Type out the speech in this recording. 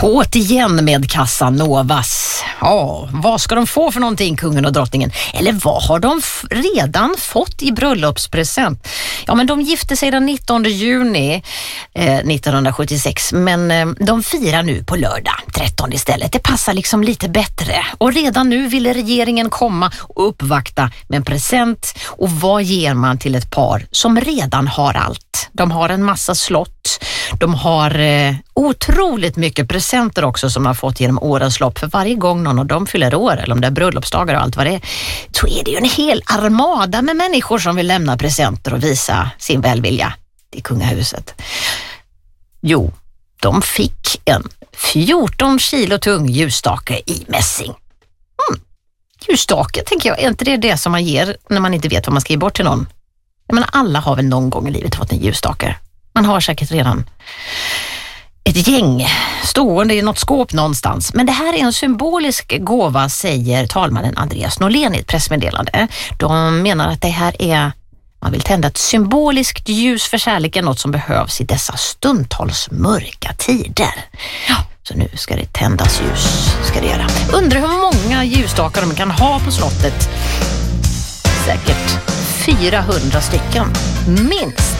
Återigen med Casanovas. Ja, vad ska de få för någonting, kungen och drottningen? Eller vad har de redan fått i bröllopspresent? Ja, men de gifte sig den 19 juni 1976, men de firar nu på lördag 13 istället. Det passar liksom lite bättre. Och redan nu ville regeringen komma och uppvakta med en present. Och vad ger man till ett par som redan har allt? De har en massa slott. De har otroligt mycket presenter också som de har fått genom årens lopp. För varje gång någon av dem fyller år, eller om det är bröllopsdagar och allt vad det är, så är det ju en hel armada med människor som vill lämna presenter och visa sin välvilja till kungahuset. Jo, de fick en 14 kilo tung ljusstake i mässing. Ljusstake, tänker jag, är inte det som man ger när man inte vet vad man ska ge bort till någon? Jag menar, alla har väl någon gång i livet fått en ljusstake. Man har säkert redan ett gäng stående i något skåp någonstans. Men det här är en symbolisk gåva, säger talmannen Andreas Norlén i ett pressmeddelande. De menar att det här är, man vill tända ett symboliskt ljus för kärleken, något som behövs i dessa stundtals mörka tider. Ja, så nu ska det tändas ljus, ska det göra. Undrar hur många ljusstakar de kan ha på slottet. Säkert 400 stycken, minst.